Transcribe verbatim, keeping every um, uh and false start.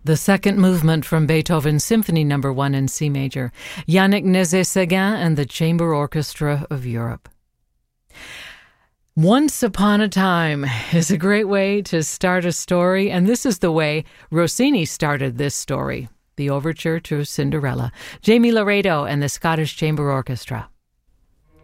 the second movement from Beethoven's Symphony Number One in C major, Yannick Nézet-Séguin and the Chamber Orchestra of Europe. Once Upon a Time is a great way to start a story, and this is the way Rossini started this story, the overture to Cinderella. Jamie Laredo and the Scottish Chamber Orchestra.